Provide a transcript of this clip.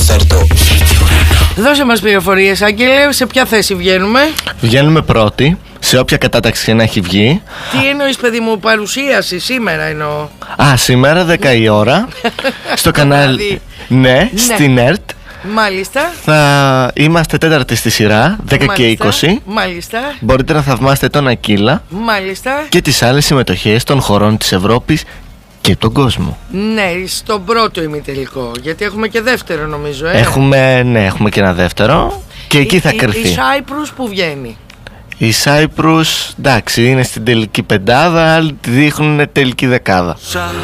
Δέσσερτο. Δώσε μας πληροφορίες, Άγγελε, σε ποια θέση βγαίνουμε? Βγαίνουμε πρώτη, σε όποια κατάταξη και να έχει βγει. Τι εννοείς, παιδί μου, παρουσίαση σήμερα εννοώ? Σήμερα 10 η ώρα στο κανάλι. Ναι, στην ΕΡΤ. Μάλιστα. Θα είμαστε τέταρτη στη σειρά, 10 και 20. Μάλιστα. Μπορείτε να θαυμάσετε τον Ακύλα. Μάλιστα. Και τις άλλες συμμετοχές των χωρών της Ευρώπης και τον κόσμο. Ναι, στον πρώτο ημιτελικό. Γιατί έχουμε και δεύτερο, νομίζω. Έχουμε και ένα δεύτερο. Και εκεί θα κρυφθεί. Η Σάιπρους που βγαίνει? Η Σάιπρους, εντάξει, είναι στην τελική πεντάδα. Άλλοι τη δείχνουν τελική δεκάδα.